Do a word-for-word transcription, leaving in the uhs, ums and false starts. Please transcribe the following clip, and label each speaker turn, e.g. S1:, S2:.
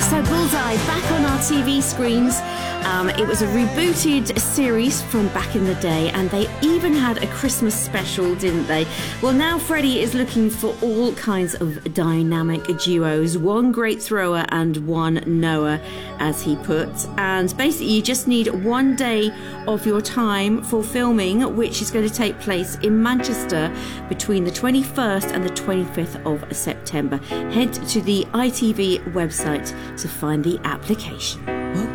S1: So Bullseye back on our T V screens. Um, it was a rebooted series from back in the day, and they even had a Christmas special, didn't they? Well, now Freddie is looking for all kinds of dynamic duos, one great thrower and one knower, as he puts. And basically, you just need one day of your time for filming, which is going to take place in Manchester between the twenty-first and the twenty-fifth of September. Head to the I T V website to find the application.